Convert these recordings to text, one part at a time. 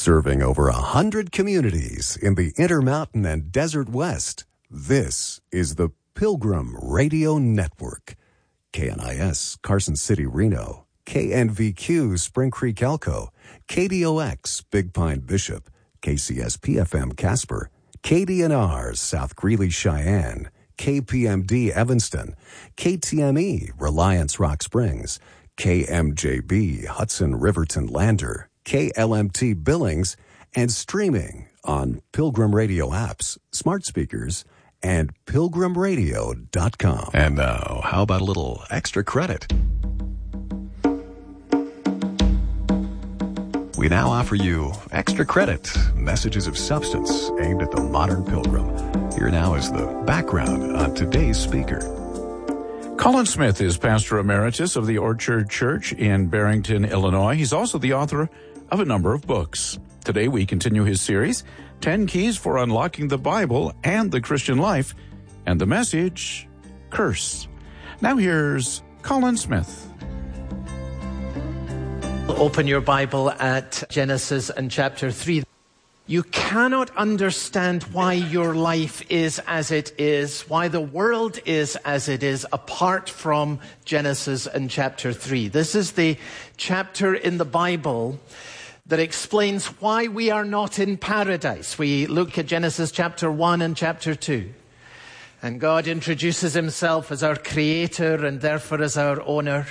Serving over 100 communities in the Intermountain and Desert West, this is the Pilgrim Radio Network. KNIS, Carson City, Reno. KNVQ, Spring Creek, Elko. KDOX, Big Pine, Bishop. KCSP-FM, Casper. KDNR, South Greeley, Cheyenne. KPMD, Evanston. KTME, Reliance, Rock Springs. KMJB, Hudson, Riverton, Lander. KLMT, Billings, and streaming on Pilgrim Radio apps, smart speakers, and pilgrimradio.com. And now, how about a little extra credit? We now offer you Extra Credit, messages of substance aimed at the modern pilgrim. Here now is the background on today's speaker. Colin Smith is pastor emeritus of the Orchard Church in Barrington, Illinois. He's also the author of a number of books. Today we continue his series, 10 Keys for Unlocking the Bible and the Christian Life, and the message, Curse. Now here's Colin Smith. Open your Bible at Genesis and chapter 3. You cannot understand why your life is as it is, why the world is as it is, apart from Genesis and chapter 3. This is the chapter in the Bible that explains why we are not in paradise. We look at Genesis chapter 1 and chapter 2. And God introduces himself as our creator and therefore as our owner.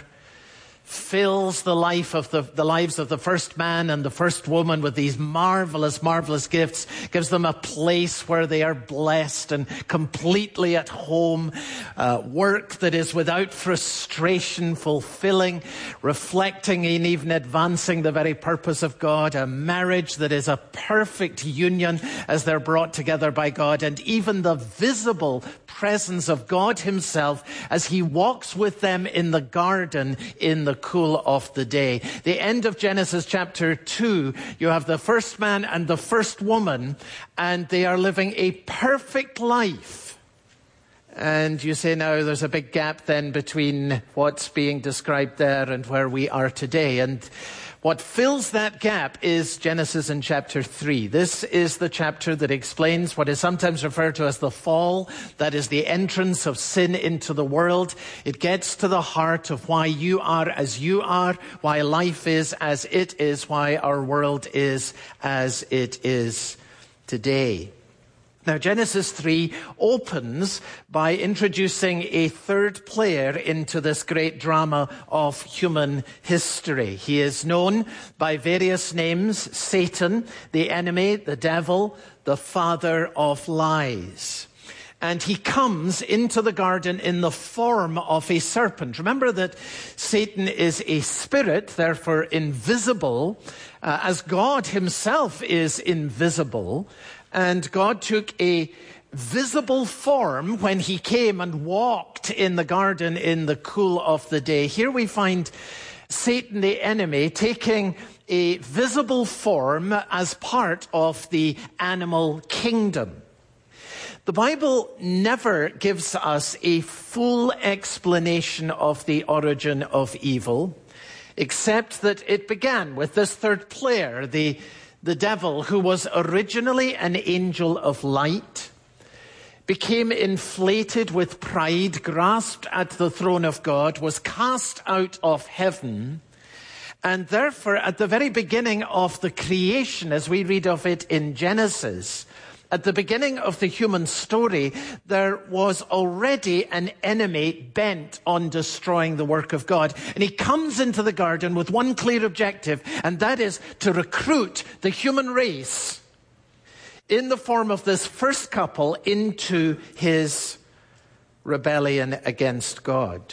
Fills the lives of the first man and the first woman with these marvelous, marvelous gifts, gives them a place where they are blessed and completely at home, work that is without frustration, fulfilling, reflecting and even advancing the very purpose of God, a marriage that is a perfect union as they're brought together by God, and even the visible presence of God himself as he walks with them in the garden in the cool of the day. The end of Genesis chapter 2, you have the first man and the first woman, and they are living a perfect life. And you say now there's a big gap then between what's being described there and where we are today. And what fills that gap is Genesis in chapter 3. This is the chapter that explains what is sometimes referred to as the fall. That is the entrance of sin into the world. It gets to the heart of why you are as you are, why life is as it is, why our world is as it is today. Now, Genesis 3 opens by introducing a third player into this great drama of human history. He is known by various names: Satan, the enemy, the devil, the father of lies. And he comes into the garden in the form of a serpent. Remember that Satan is a spirit, therefore invisible, as God himself is invisible. And God took a visible form when he came and walked in the garden in the cool of the day. Here we find Satan, the enemy, taking a visible form as part of the animal kingdom. The Bible never gives us a full explanation of the origin of evil, except that it began with this third player, the devil, who was originally an angel of light, became inflated with pride, grasped at the throne of God, was cast out of heaven, and therefore at the very beginning of the creation, as we read of it in Genesis, at the beginning of the human story, there was already an enemy bent on destroying the work of God. And he comes into the garden with one clear objective, and that is to recruit the human race in the form of this first couple into his rebellion against God.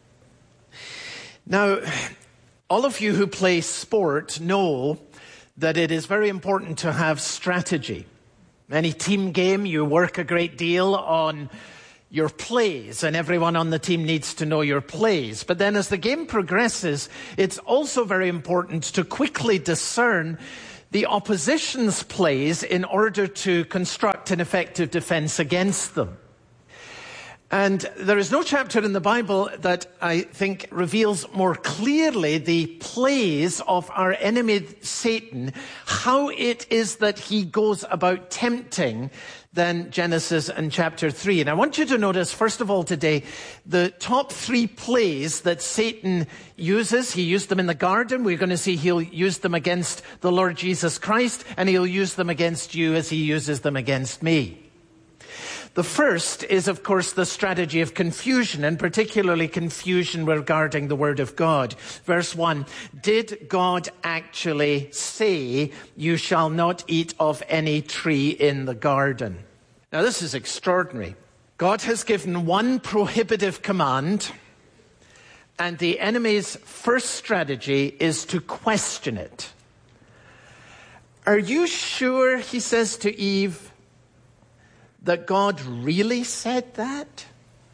Now, all of you who play sport know that it is very important to have strategy. Any team game, you work a great deal on your plays, and everyone on the team needs to know your plays. But then as the game progresses, it's also very important to quickly discern the opposition's plays in order to construct an effective defense against them. And there is no chapter in the Bible that I think reveals more clearly the plays of our enemy Satan, how it is that he goes about tempting, than Genesis and chapter 3. And I want you to notice, first of all today, the top 3 plays that Satan uses. He used them in the garden. We're going to see he'll use them against the Lord Jesus Christ, and he'll use them against you as he uses them against me. The first is, of course, the strategy of confusion, and particularly confusion regarding the Word of God. Verse 1, did God actually say, you shall not eat of any tree in the garden? Now, this is extraordinary. God has given one prohibitive command, and the enemy's first strategy is to question it. Are you sure, he says to Eve, that God really said that?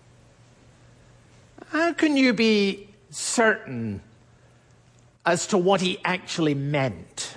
How can you be certain as to what he actually meant?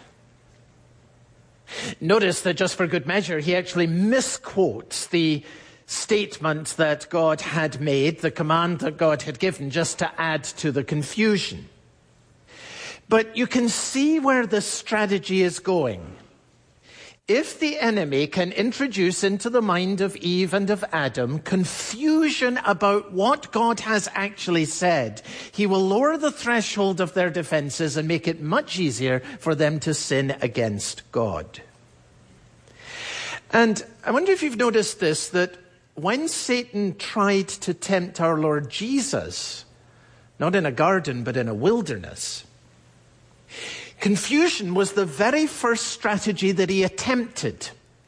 Notice that just for good measure, he actually misquotes the statement that God had made, the command that God had given, just to add to the confusion. But you can see where the strategy is going. If the enemy can introduce into the mind of Eve and of Adam confusion about what God has actually said, he will lower the threshold of their defenses and make it much easier for them to sin against God. And I wonder if you've noticed this, that when Satan tried to tempt our Lord Jesus, not in a garden but in a wilderness, confusion was the very first strategy that he attempted.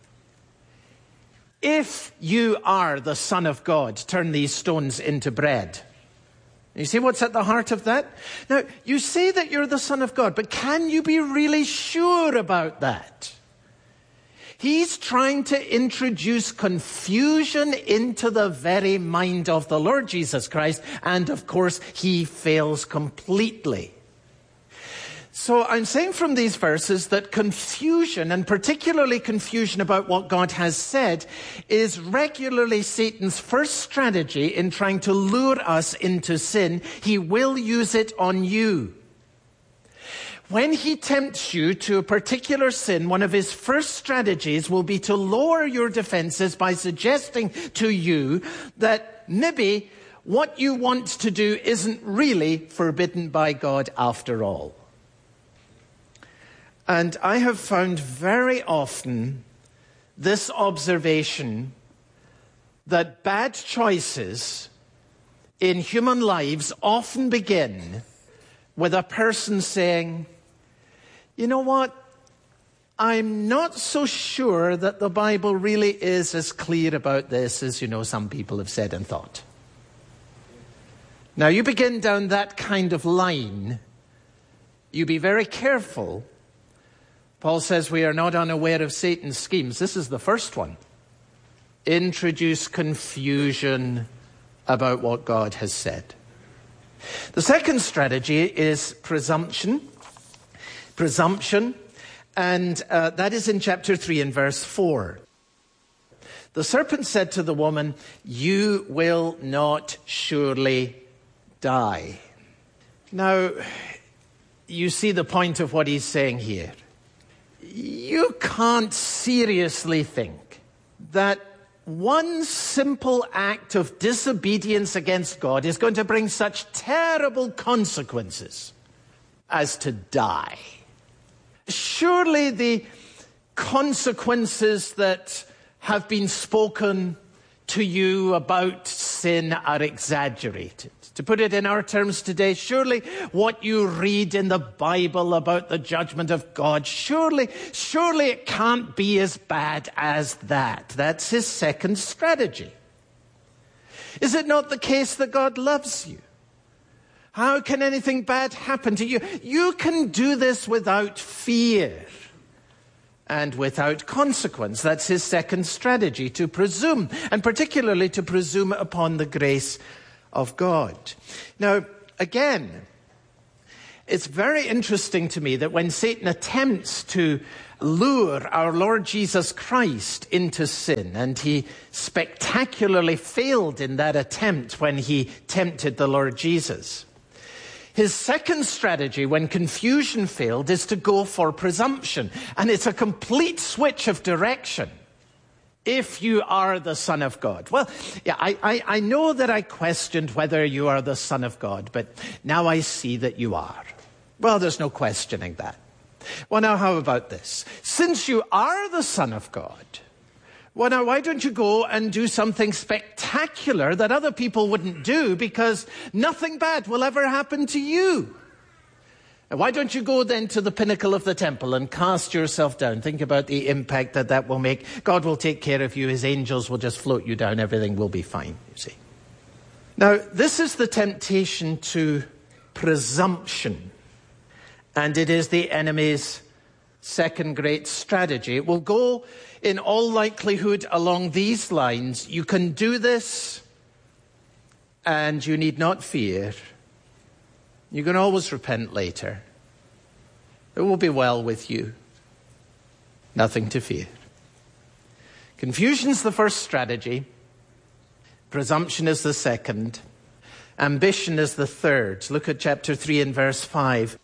If you are the Son of God, turn these stones into bread. You see what's at the heart of that? Now, you say that you're the Son of God, but can you be really sure about that? He's trying to introduce confusion into the very mind of the Lord Jesus Christ, and of course, he fails completely. So I'm saying from these verses that confusion, and particularly confusion about what God has said, is regularly Satan's first strategy in trying to lure us into sin. He will use it on you. When he tempts you to a particular sin, one of his first strategies will be to lower your defenses by suggesting to you that maybe what you want to do isn't really forbidden by God after all. And I have found very often this observation that bad choices in human lives often begin with a person saying, you know what, I'm not so sure that the Bible really is as clear about this as, some people have said and thought. Now, you begin down that kind of line, you be very careful. Paul says we are not unaware of Satan's schemes. This is the first one. Introduce confusion about what God has said. The second strategy is presumption. And that is in chapter 3 and verse 4. The serpent said to the woman, you will not surely die. Now, you see the point of what he's saying here. You can't seriously think that one simple act of disobedience against God is going to bring such terrible consequences as to die. Surely the consequences that have been spoken to you about sin are exaggerated. To put it in our terms today, surely what you read in the Bible about the judgment of God, surely it can't be as bad as that. That's his second strategy. Is it not the case that God loves you? How can anything bad happen to you? You can do this without fear and without consequence. That's his second strategy, to presume, and particularly to presume upon the grace of God. Now, again, It's very interesting to me that when Satan attempts to lure our Lord Jesus Christ into sin, and he spectacularly failed in that attempt when he tempted the Lord Jesus, his second strategy when confusion failed is to go for presumption. And it's a complete switch of direction. If you are the Son of God. Well, yeah, I know that I questioned whether you are the Son of God, but now I see that you are. Well, there's no questioning that. Well, now how about this? Since you are the Son of God, well, now why don't you go and do something spectacular that other people wouldn't do, because nothing bad will ever happen to you? And why don't you go then to the pinnacle of the temple and cast yourself down? Think about the impact that that will make. God will take care of you. His angels will just float you down. Everything will be fine, you see. Now, this is the temptation to presumption. And it is the enemy's second great strategy. It will go, in all likelihood, along these lines. You can do this, and you need not fear. You can always repent later. It will be well with you. Nothing to fear. Confusion's the first strategy. Presumption is the second. Ambition is the third. Look at chapter 3 and verse 5.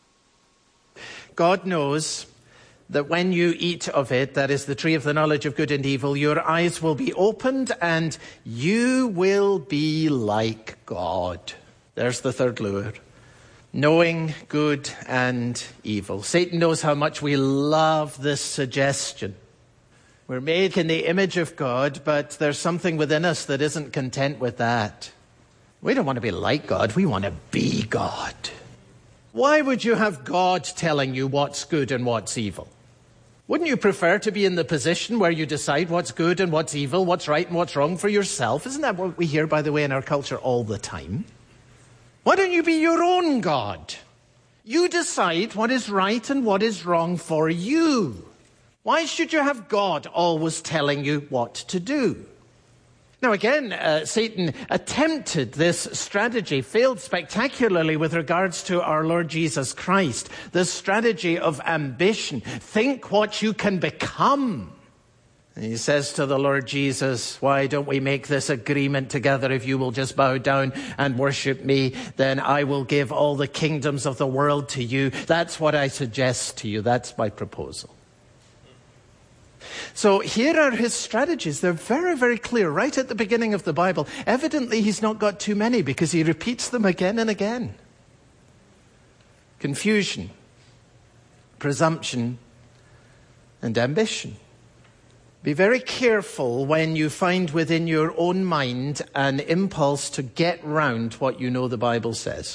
God knows that when you eat of it, that is the tree of the knowledge of good and evil, your eyes will be opened and you will be like God. There's the third lure. Knowing good and evil. Satan knows how much we love this suggestion. We're made in the image of God, but there's something within us that isn't content with that. We don't want to be like God. We want to be God. Why would you have God telling you what's good and what's evil? Wouldn't you prefer to be in the position where you decide what's good and what's evil, what's right and what's wrong for yourself? Isn't that what we hear, by the way, in our culture all the time? Why don't you be your own God? You decide what is right and what is wrong for you. Why should you have God always telling you what to do? Now again, Satan attempted this strategy, failed spectacularly with regards to our Lord Jesus Christ. This strategy of ambition. Think what you can become. And he says to the Lord Jesus, why don't we make this agreement together? If you will just bow down and worship me, then I will give all the kingdoms of the world to you. That's what I suggest to you. That's my proposal. So here are his strategies. They're very, very clear right at the beginning of the Bible. Evidently, he's not got too many because he repeats them again and again. Confusion, presumption, and ambition. Be very careful when you find within your own mind an impulse to get round what you know the Bible says.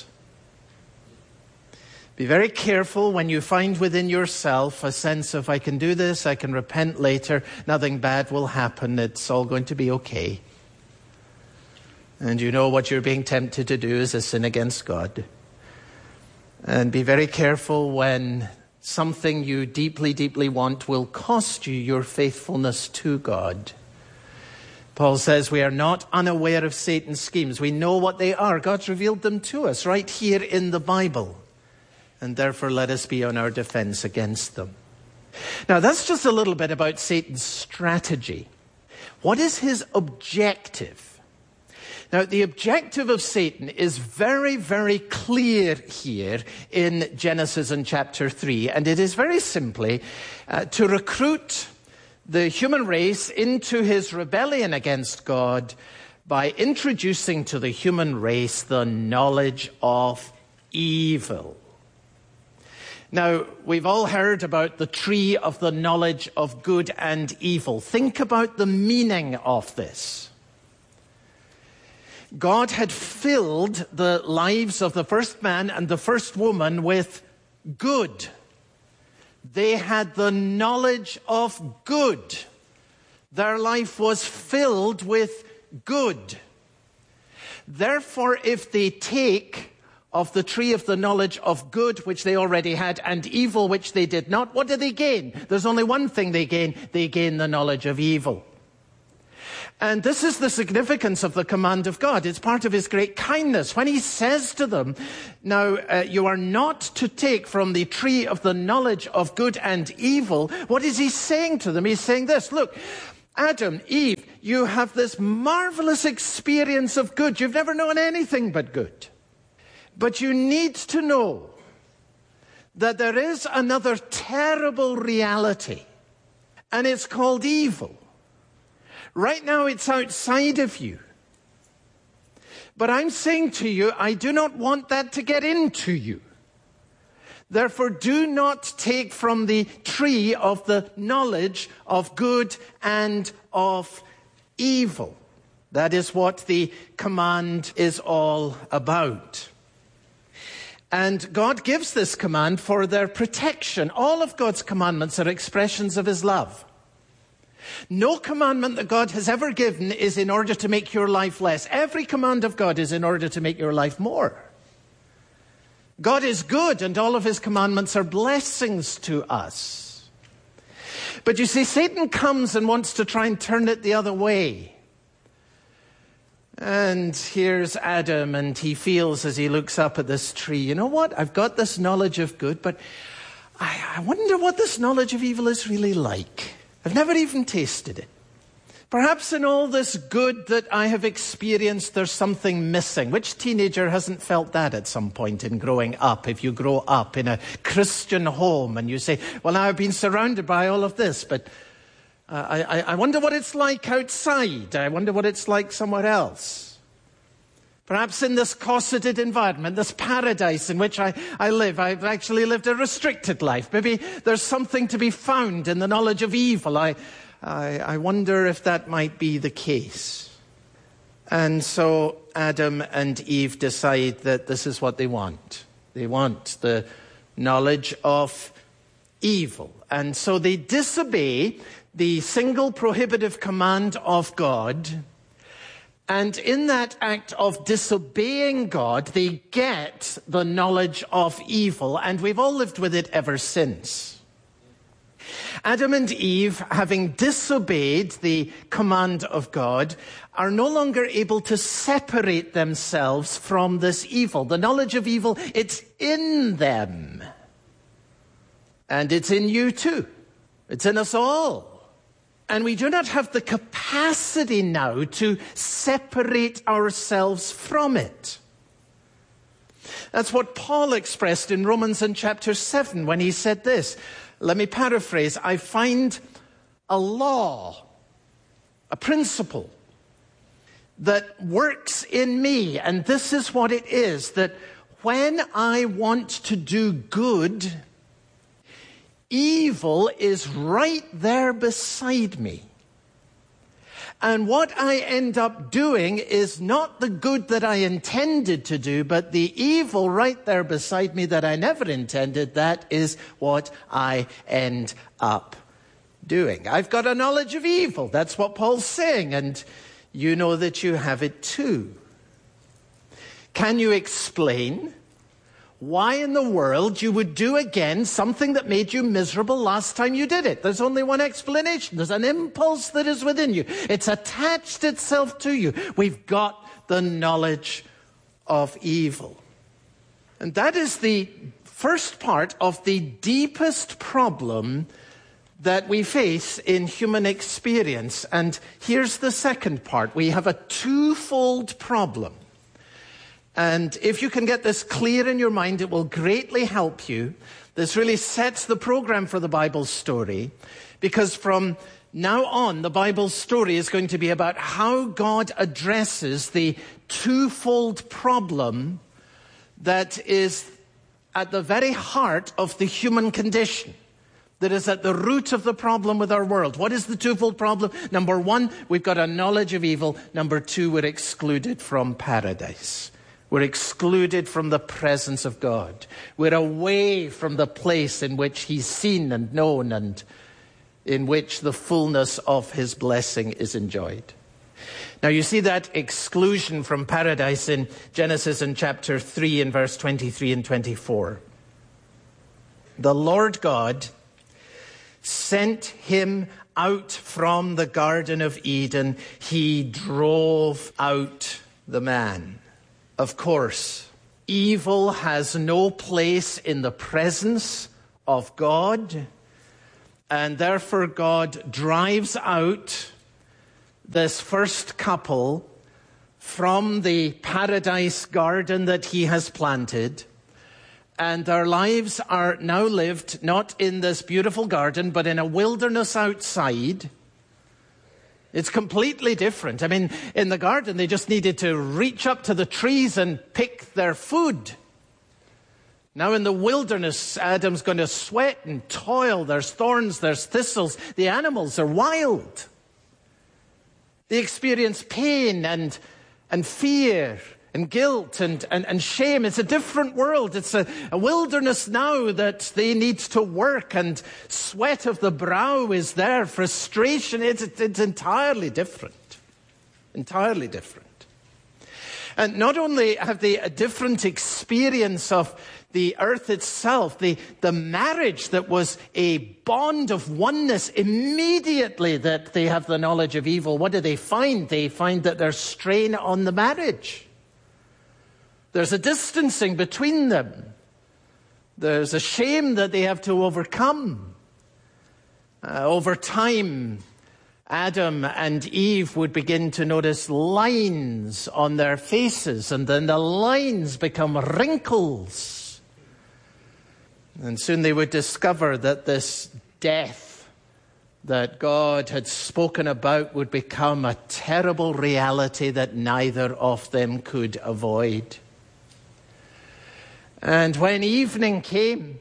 Be very careful when you find within yourself a sense of, I can do this, I can repent later, nothing bad will happen, it's all going to be okay. And you know what you're being tempted to do is a sin against God. And be very careful when something you deeply, deeply want will cost you your faithfulness to God. Paul says we are not unaware of Satan's schemes. We know what they are. God's revealed them to us right here in the Bible. And therefore, let us be on our defense against them. Now, that's just a little bit about Satan's strategy. What is his objective? Now, the objective of Satan is very, very clear here in Genesis and chapter 3. And it is very simply to recruit the human race into his rebellion against God by introducing to the human race the knowledge of evil. Now, we've all heard about the tree of the knowledge of good and evil. Think about the meaning of this. God had filled the lives of the first man and the first woman with good. They had the knowledge of good. Their life was filled with good. Therefore, if they take of the tree of the knowledge of good, which they already had, and evil, which they did not, what do they gain? There's only one thing they gain. They gain the knowledge of evil. And this is the significance of the command of God. It's part of his great kindness. When he says to them, now you are not to take from the tree of the knowledge of good and evil, what is he saying to them? He's saying this, look, Adam, Eve, you have this marvelous experience of good. You've never known anything but good. But you need to know that there is another terrible reality, and it's called evil. Right now it's outside of you. But I'm saying to you, I do not want that to get into you. Therefore, do not take from the tree of the knowledge of good and of evil. That is what the command is all about. And God gives this command for their protection. All of God's commandments are expressions of his love. No commandment that God has ever given is in order to make your life less. Every command of God is in order to make your life more. God is good, and all of his commandments are blessings to us. But you see, Satan comes and wants to try and turn it the other way. And here's Adam, and he feels as he looks up at this tree, you know what? I've got this knowledge of good, but I wonder what this knowledge of evil is really like. I've never even tasted it. Perhaps in all this good that I have experienced, there's something missing. Which teenager hasn't felt that at some point in growing up? If you grow up in a Christian home and you say, well, now I've been surrounded by all of this, but I wonder what it's like outside. I wonder what it's like somewhere else. Perhaps in this cosseted environment, this paradise in which I live, I've actually lived a restricted life. Maybe there's something to be found in the knowledge of evil. I wonder if that might be the case. And so Adam and Eve decide that this is what they want. They want the knowledge of evil. And so they disobey the single prohibitive command of God. And in that act of disobeying God, they get the knowledge of evil. And we've all lived with it ever since. Adam and Eve, having disobeyed the command of God, are no longer able to separate themselves from this evil. The knowledge of evil, it's in them. And it's in you too. It's in us all. And we do not have the capacity now to separate ourselves from it. That's what Paul expressed in Romans in chapter 7 when he said this. Let me paraphrase. I find a law, a principle that works in me. And this is what it is, that when I want to do good, evil is right there beside me. And what I end up doing is not the good that I intended to do, but the evil right there beside me that I never intended. That is what I end up doing. I've got a knowledge of evil. That's what Paul's saying. And you know that you have it too. Can you explain why in the world you would do again something that made you miserable last time you did it? There's only one explanation. There's an impulse that is within you. It's attached itself to you. We've got the knowledge of evil. And that is the first part of the deepest problem that we face in human experience. And here's the second part. We have a twofold problem. And if you can get this clear in your mind, it will greatly help you. This really sets the program for the Bible story, because from now on, the Bible story is going to be about how God addresses the twofold problem that is at the very heart of the human condition, that is at the root of the problem with our world. What is the twofold problem? Number one, we've got a knowledge of evil. Number two, we're excluded from paradise. We're excluded from the presence of God. We're away from the place in which he's seen and known and in which the fullness of his blessing is enjoyed. Now you see that exclusion from paradise in Genesis in chapter 3 in verse 23 and 24. The Lord God sent him out from the Garden of Eden, he drove out the man. Of course, evil has no place in the presence of God, and therefore God drives out this first couple from the paradise garden that he has planted. And their lives are now lived not in this beautiful garden, but in a wilderness outside. It's completely different. I mean, in the garden, they just needed to reach up to the trees and pick their food. Now in the wilderness, Adam's going to sweat and toil. There's thorns, there's thistles. The animals are wild. They experience pain and fear and guilt and shame. It's a different world. It's a wilderness now that they need to work, and sweat of the brow is there, frustration. It's entirely different. Entirely different. And not only have they a different experience of the earth itself, the marriage that was a bond of oneness, immediately that they have the knowledge of evil, what do they find? They find that there's strain on the marriage. There's a distancing between them. There's a shame that they have to overcome. Over time, Adam and Eve would begin to notice lines on their faces, and then the lines become wrinkles. And soon they would discover that this death that God had spoken about would become a terrible reality that neither of them could avoid. And when evening came,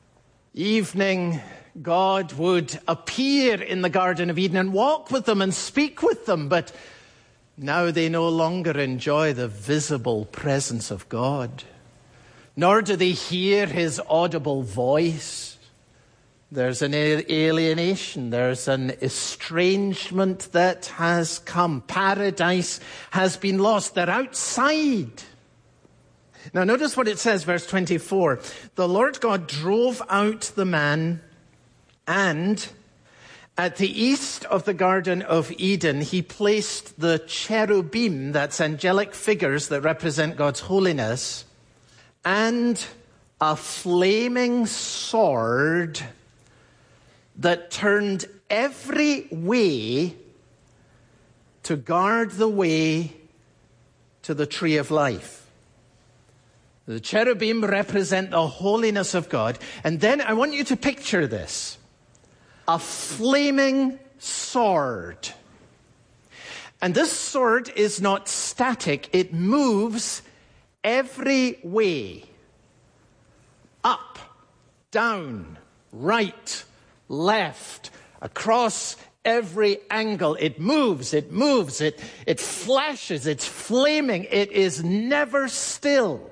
God would appear in the Garden of Eden and walk with them and speak with them. But now they no longer enjoy the visible presence of God, nor do they hear his audible voice. There's an alienation. There's an estrangement that has come. Paradise has been lost. They're outside. Now notice what it says, verse 24. The Lord God drove out the man, and at the east of the Garden of Eden, he placed the cherubim, that's angelic figures that represent God's holiness, and a flaming sword that turned every way to guard the way to the tree of life. The cherubim represent the holiness of God. And then I want you to picture this. A flaming sword. And this sword is not static. It moves every way. Up, down, right, left, across every angle. It moves, it flashes, it's flaming. It is never still.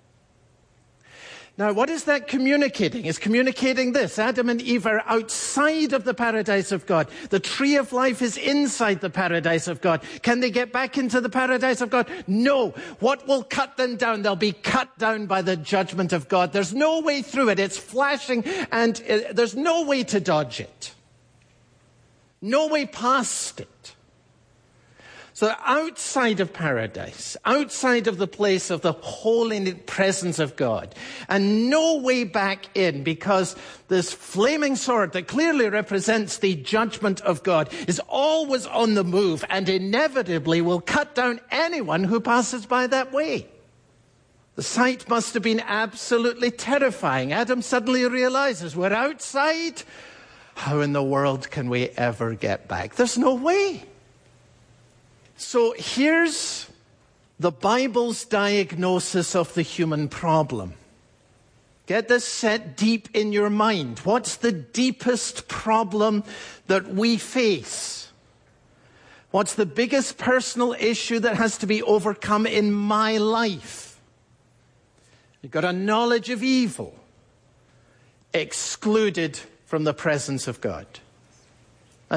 Now, what is that communicating? It's communicating this. Adam and Eve are outside of the paradise of God. The tree of life is inside the paradise of God. Can they get back into the paradise of God? No. What will cut them down? They'll be cut down by the judgment of God. There's no way through it. It's flashing, and there's no way to dodge it. No way past it. So outside of paradise, outside of the place of the holy presence of God, and no way back in, because this flaming sword that clearly represents the judgment of God is always on the move and inevitably will cut down anyone who passes by that way. The sight must have been absolutely terrifying. Adam suddenly realizes, we're outside. How in the world can we ever get back? There's no way. So here's the Bible's diagnosis of the human problem. Get this set deep in your mind. What's the deepest problem that we face? What's the biggest personal issue that has to be overcome in my life? You've got a knowledge of evil, excluded from the presence of God. That's it.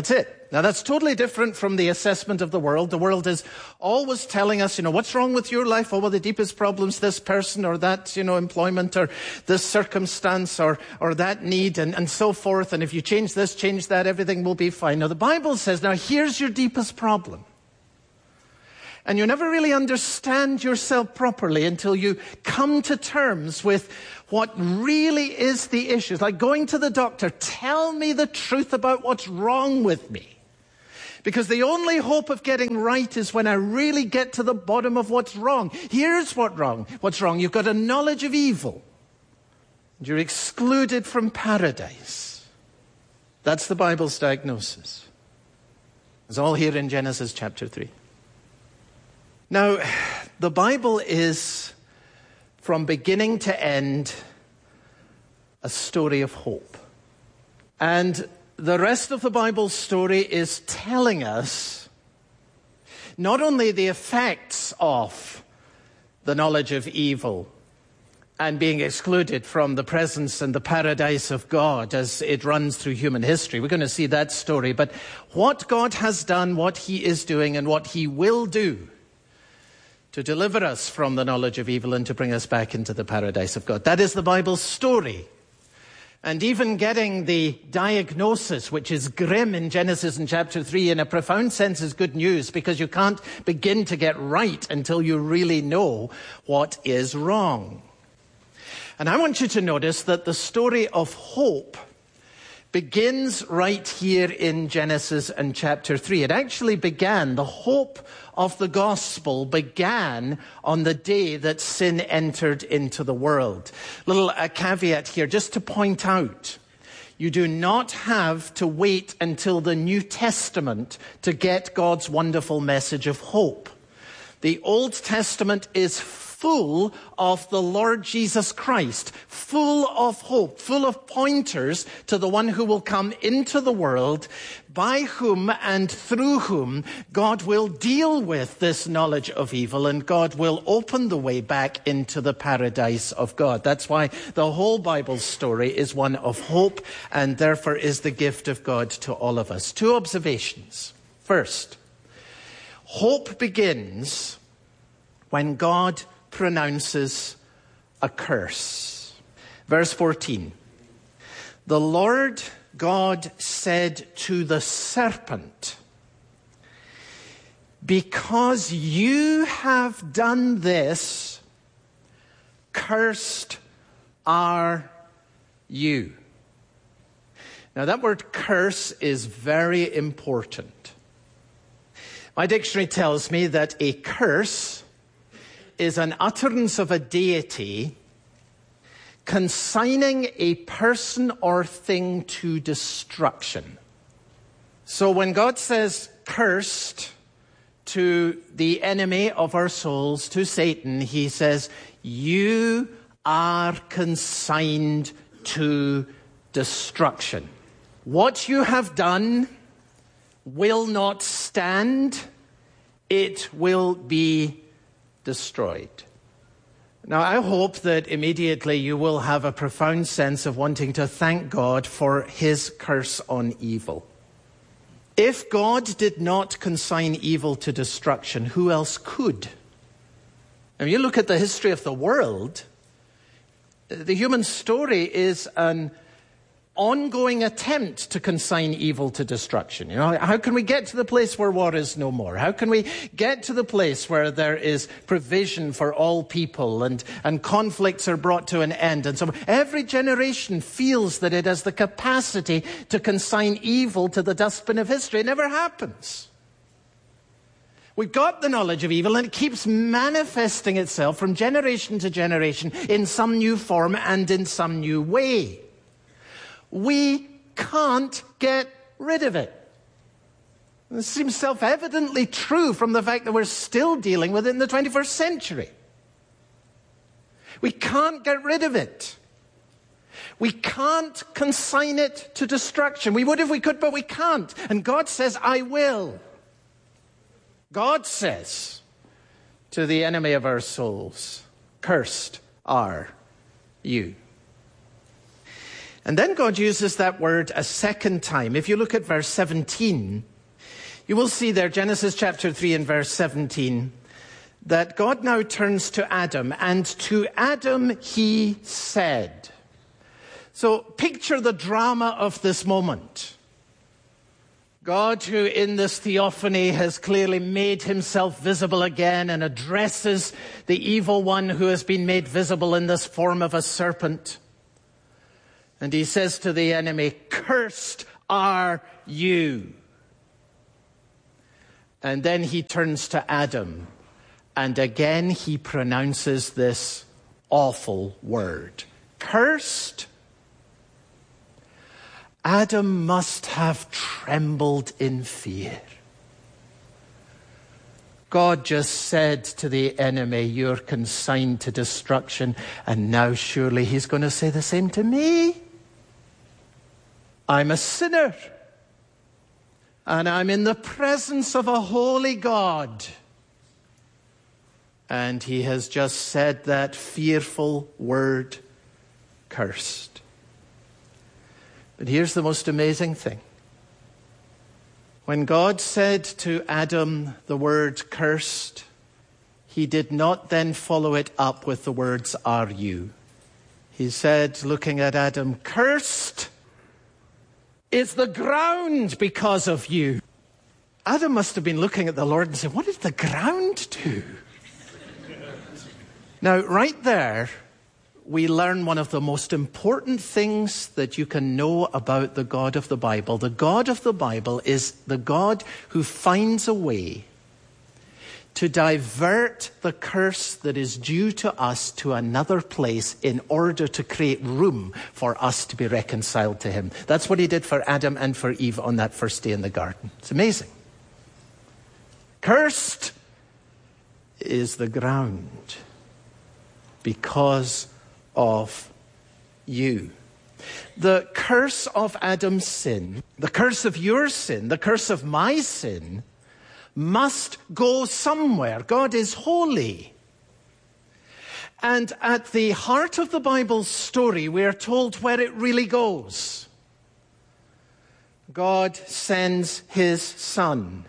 Now, that's totally different from the assessment of the world. The world is always telling us, what's wrong with your life? Oh, well, the deepest problem's this person or that, employment or this circumstance or that need and so forth. And if you change this, change that, everything will be fine. Now, the Bible says, now, here's your deepest problem. And you never really understand yourself properly until you come to terms with what really is the issue. It's like going to the doctor, tell me the truth about what's wrong with me. Because the only hope of getting right is when I really get to the bottom of what's wrong. Here's what's wrong. You've got a knowledge of evil. You're excluded from paradise. That's the Bible's diagnosis. It's all here in Genesis chapter 3. Now, the Bible is, from beginning to end, a story of hope. And the rest of the Bible's story is telling us not only the effects of the knowledge of evil and being excluded from the presence and the paradise of God as it runs through human history. We're going to see that story. But what God has done, what he is doing, and what he will do to deliver us from the knowledge of evil and to bring us back into the paradise of God. That is the Bible's story. And even getting the diagnosis, which is grim in Genesis in chapter 3, in a profound sense is good news, because you can't begin to get right until you really know what is wrong. And I want you to notice that the story of hope begins right here in Genesis and chapter 3. It actually began, the hope of the gospel began on the day that sin entered into the world. Little caveat here, just to point out, you do not have to wait until the New Testament to get God's wonderful message of hope. The Old Testament is full of the Lord Jesus Christ, full of hope, full of pointers to the one who will come into the world, by whom and through whom God will deal with this knowledge of evil, and God will open the way back into the paradise of God. That's why the whole Bible story is one of hope, and therefore is the gift of God to all of us. Two observations. First, hope begins when God pronounces a curse. Verse 14. The Lord God said to the serpent, because you have done this, cursed are you. Now that word curse is very important. My dictionary tells me that a curse is an utterance of a deity consigning a person or thing to destruction. So when God says cursed to the enemy of our souls, to Satan, he says, you are consigned to destruction. What you have done will not stand. It will be destroyed. Now, I hope that immediately you will have a profound sense of wanting to thank God for his curse on evil. If God did not consign evil to destruction, who else could? Now, you look at the history of the world, the human story is an ongoing attempt to consign evil to destruction. How can we get to the place where war is no more? How can we get to the place where there is provision for all people and conflicts are brought to an end? And so every generation feels that it has the capacity to consign evil to the dustbin of history. It never happens. We've got the knowledge of evil, and it keeps manifesting itself from generation to generation in some new form and in some new way. We can't get rid of it. This seems self-evidently true from the fact that we're still dealing with it in the 21st century. We can't get rid of it. We can't consign it to destruction. We would if we could, but we can't. And God says, I will. God says to the enemy of our souls, cursed are you. And then God uses that word a second time. If you look at verse 17, You will see there, Genesis chapter 3 and verse 17, that God now turns to Adam, and to Adam he said. So picture the drama of this moment. God, who in this theophany has clearly made himself visible again and addresses the evil one who has been made visible in this form of a serpent. And he says to the enemy, "Cursed are you." And then he turns to Adam, and again he pronounces this awful word. Cursed. Adam must have trembled in fear. God just said to the enemy, "You're consigned to destruction," and now surely he's going to say the same to me. I'm a sinner, and I'm in the presence of a holy God. And he has just said that fearful word, cursed. But here's the most amazing thing. When God said to Adam the word cursed, he did not then follow it up with the words, "Are you?" He said, looking at Adam, "Cursed is the ground because of you." Adam must have been looking at the Lord and saying, "What did the ground do?" Now, right there, we learn one of the most important things that you can know about the God of the Bible. The God of the Bible is the God who finds a way to divert the curse that is due to us to another place in order to create room for us to be reconciled to him. That's what he did for Adam and for Eve on that first day in the garden. It's amazing. Cursed is the ground because of you. The curse of Adam's sin, the curse of your sin, the curse of my sin, must go somewhere. God is holy. And at the heart of the Bible's story, we are told where it really goes. God sends his Son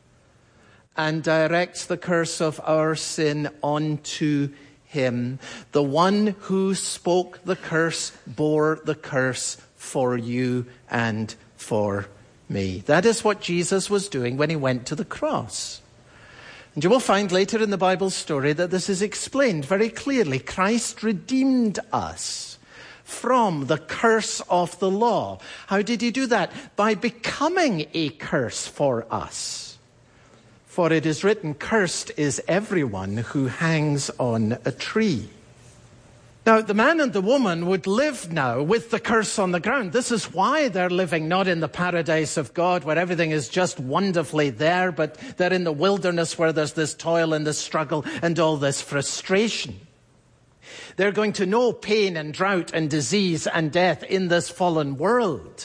and directs the curse of our sin onto him. The one who spoke the curse bore the curse for you and for me. That is what Jesus was doing when he went to the cross. And you will find later in the Bible story that this is explained very clearly. Christ redeemed us from the curse of the law. How did he do that? By becoming a curse for us. For it is written, "Cursed is everyone who hangs on a tree." Now, the man and the woman would live now with the curse on the ground. This is why they're living not in the paradise of God, where everything is just wonderfully there, but they're in the wilderness where there's this toil and this struggle and all this frustration. They're going to know pain and drought and disease and death in this fallen world.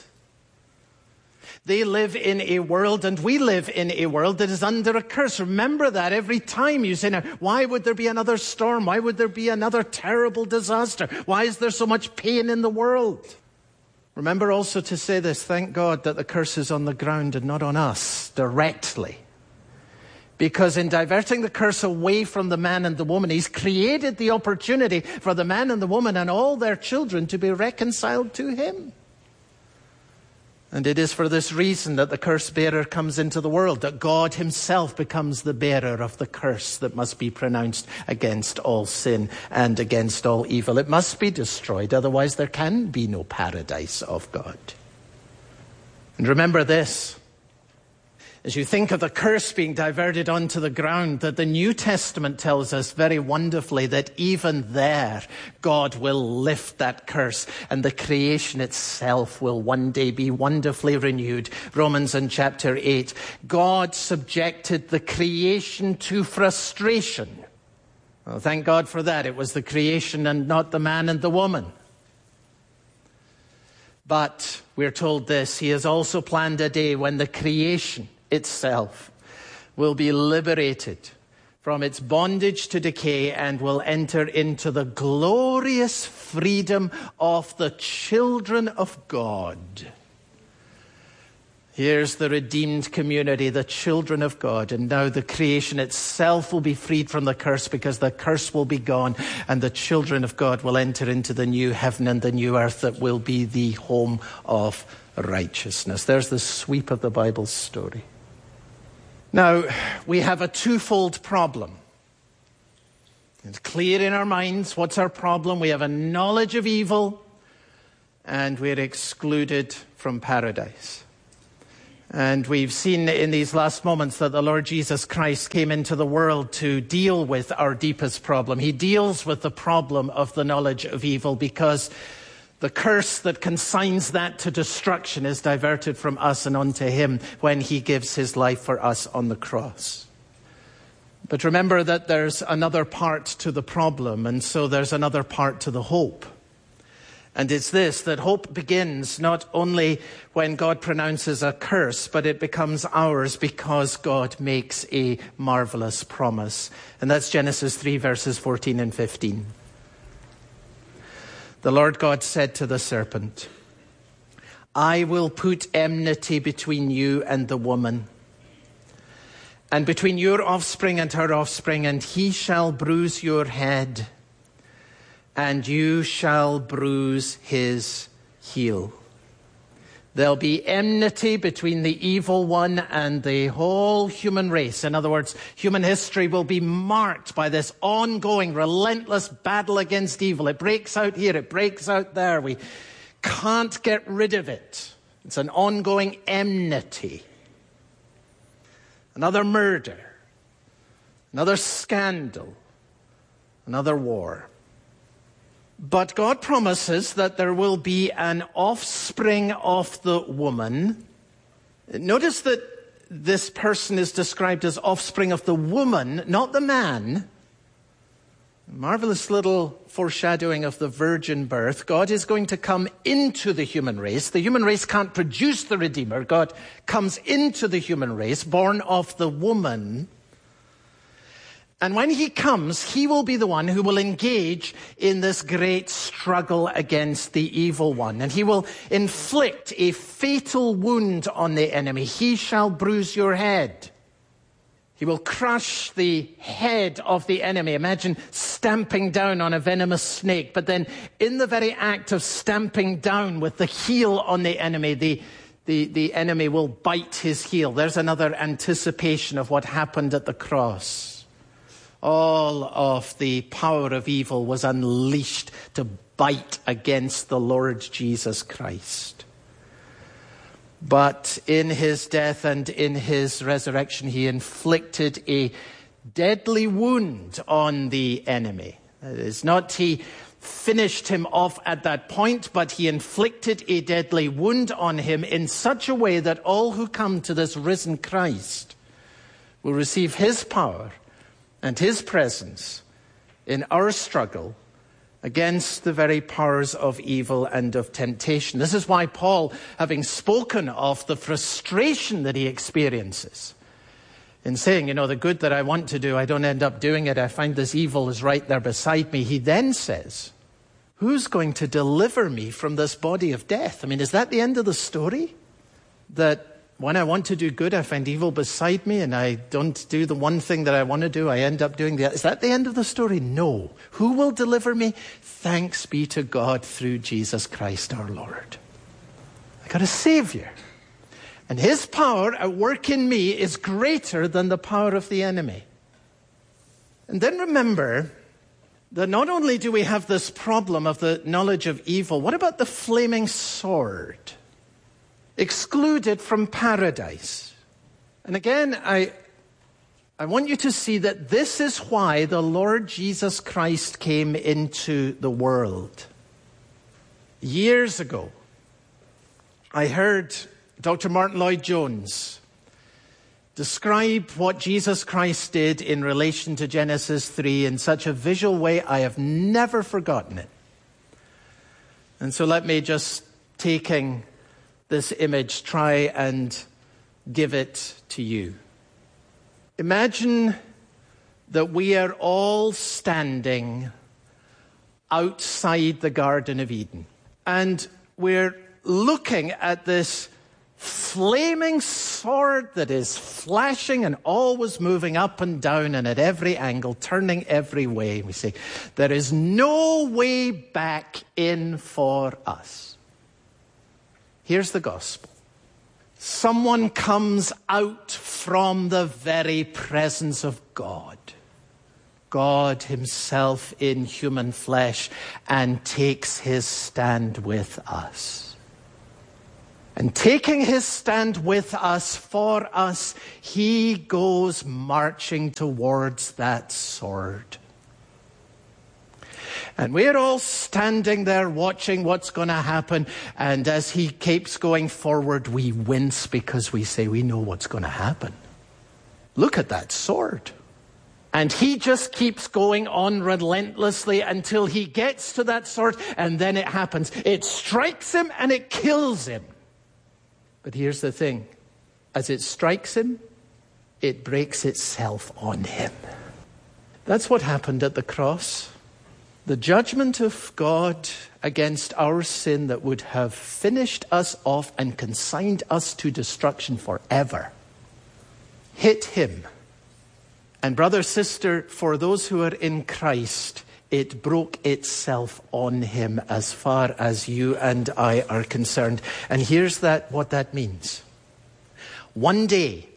They live in a world, and we live in a world that is under a curse. Remember that every time you say, now, why would there be another storm? Why would there be another terrible disaster? Why is there so much pain in the world? Remember also to say this, thank God that the curse is on the ground and not on us directly. Because in diverting the curse away from the man and the woman, he's created the opportunity for the man and the woman and all their children to be reconciled to him. And it is for this reason that the curse bearer comes into the world, that God himself becomes the bearer of the curse that must be pronounced against all sin and against all evil. It must be destroyed, otherwise there can be no paradise of God. And remember this, as you think of the curse being diverted onto the ground, that the New Testament tells us very wonderfully that even there, God will lift that curse and the creation itself will one day be wonderfully renewed. Romans in chapter 8, God subjected the creation to frustration. Well, thank God for that. It was the creation and not the man and the woman. But we're told this, he has also planned a day when the creation itself will be liberated from its bondage to decay and will enter into the glorious freedom of the children of God. Here's the redeemed community, the children of God, and now the creation itself will be freed from the curse because the curse will be gone, and the children of God will enter into the new heaven and the new earth that will be the home of righteousness. There's the sweep of the Bible's story. Now, we have a twofold problem. It's clear in our minds what's our problem. We have a knowledge of evil, and we're excluded from paradise. And we've seen in these last moments that the Lord Jesus Christ came into the world to deal with our deepest problem. He deals with the problem of the knowledge of evil because the curse that consigns that to destruction is diverted from us and onto him when he gives his life for us on the cross. But remember that there's another part to the problem, and so there's another part to the hope. And it's this, that hope begins not only when God pronounces a curse, but it becomes ours because God makes a marvelous promise. And that's Genesis 3, verses 14 and 15. The Lord God said to the serpent, I will put enmity between you and the woman, and between your offspring and her offspring, and he shall bruise your head, and you shall bruise his heel. There'll be enmity between the evil one and the whole human race. In other words, human history will be marked by this ongoing, relentless battle against evil. It breaks out here, it breaks out there. We can't get rid of it. It's an ongoing enmity. Another murder, another scandal, another war. But God promises that there will be an offspring of the woman. Notice that this person is described as offspring of the woman, not the man. Marvelous little foreshadowing of the virgin birth. God is going to come into the human race. The human race can't produce the Redeemer. God comes into the human race, born of the woman. And when he comes, he will be the one who will engage in this great struggle against the evil one. And he will inflict a fatal wound on the enemy. He shall bruise your head. He will crush the head of the enemy. Imagine stamping down on a venomous snake, but then in the very act of stamping down with the heel on the enemy, the enemy will bite his heel. There's another anticipation of what happened at the cross. All of the power of evil was unleashed to bite against the Lord Jesus Christ. But in his death and in his resurrection, he inflicted a deadly wound on the enemy. It is not he finished him off at that point, but he inflicted a deadly wound on him in such a way that all who come to this risen Christ will receive his power and his presence in our struggle against the very powers of evil and of temptation. This is why Paul, having spoken of the frustration that he experiences in saying, the good that I want to do, I don't end up doing it. I find this evil is right there beside me. He then says, who's going to deliver me from this body of death? Is that the end of the story? That when I want to do good, I find evil beside me, and I don't do the one thing that I want to do. I end up doing the other. Is that the end of the story? No. Who will deliver me? Thanks be to God through Jesus Christ our Lord. I got a Savior. And his power at work in me is greater than the power of the enemy. And then remember that not only do we have this problem of the knowledge of evil, what about the flaming sword? Excluded from paradise. And again, I want you to see that this is why the Lord Jesus Christ came into the world. Years ago, I heard Dr. Martin Lloyd-Jones describe what Jesus Christ did in relation to Genesis 3 in such a visual way, I have never forgotten it. And so let me just, taking this image, try and give it to you. Imagine that we are all standing outside the Garden of Eden. And we're looking at this flaming sword that is flashing and always moving up and down and at every angle, turning every way. We say, there is no way back in for us. Here's the gospel. Someone comes out from the very presence of God. God himself in human flesh, and takes his stand with us. And taking his stand with us, for us, he goes marching towards that sword. And we're all standing there watching what's going to happen. And as he keeps going forward, we wince because we say, we know what's going to happen. Look at that sword. And he just keeps going on relentlessly until he gets to that sword, and then it happens. It strikes him and it kills him. But here's the thing. As it strikes him, it breaks itself on him. That's what happened at the cross. The judgment of God against our sin that would have finished us off and consigned us to destruction forever hit him. And brother, sister, for those who are in Christ, it broke itself on him as far as you and I are concerned. And here's what that means. One day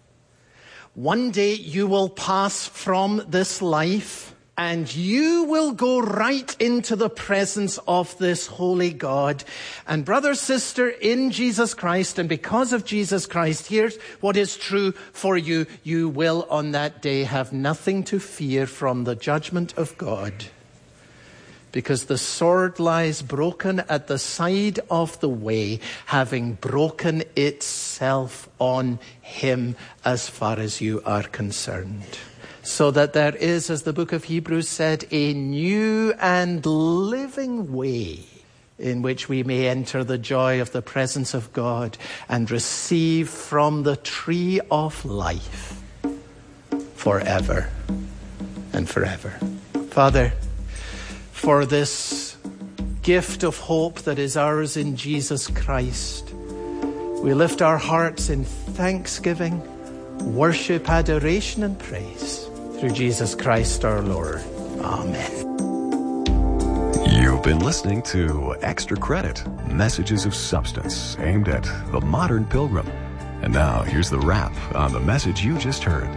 you will pass from this life, and you will go right into the presence of this holy God. And brother, sister, in Jesus Christ, and because of Jesus Christ, here's what is true for you. You will on that day have nothing to fear from the judgment of God, because the sword lies broken at the side of the way, having broken itself on him as far as you are concerned. So that there is, as the book of Hebrews said, a new and living way in which we may enter the joy of the presence of God and receive from the tree of life forever and forever. Father, for this gift of hope that is ours in Jesus Christ, we lift our hearts in thanksgiving, worship, adoration, and praise through Jesus Christ our Lord. Amen. You've been listening to Extra Credit, Messages of Substance, aimed at the modern pilgrim. And now here's the wrap on the message you just heard.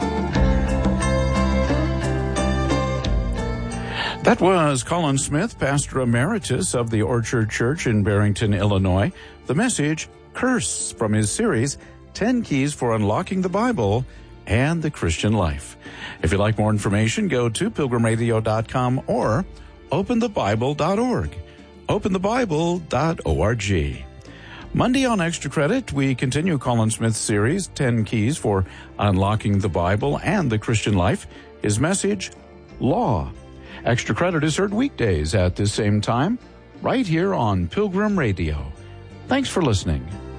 That was Colin Smith, Pastor Emeritus of the Orchard Church in Barrington, Illinois. The message, Curse, from his series, 10 Keys for Unlocking the Bible and the Christian Life. If you'd like more information, go to pilgrimradio.com or openthebible.org. openthebible.org. Monday on Extra Credit, we continue Colin Smith's series, 10 Keys for Unlocking the Bible and the Christian Life. His message, Law. Extra Credit is heard weekdays at this same time, right here on Pilgrim Radio. Thanks for listening.